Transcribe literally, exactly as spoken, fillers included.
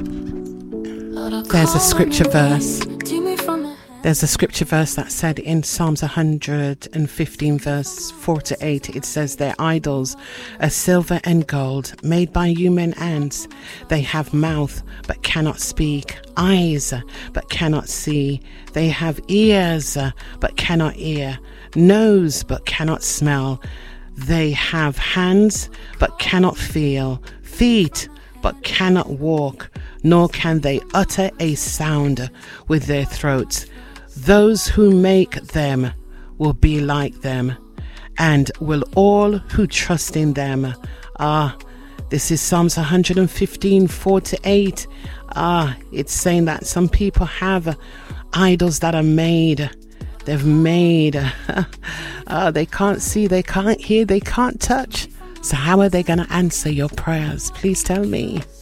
There's a scripture verse. There's a scripture verse that said in Psalms one hundred fifteen verse four to eight, it says, their idols are silver and gold made by human hands. They have mouth but cannot speak, eyes but cannot see. They have ears but cannot hear, nose but cannot smell. They have hands but cannot feel, feet but cannot walk, nor can they utter a sound with their throats. Those who make them will be like them, and will all who trust in them. Ah, this is Psalms one hundred fifteen, four to eight. Ah, it's saying that some people have idols that are made. They've made. ah, they can't see, they can't hear, they can't touch. So how are they going to answer your prayers? Please tell me.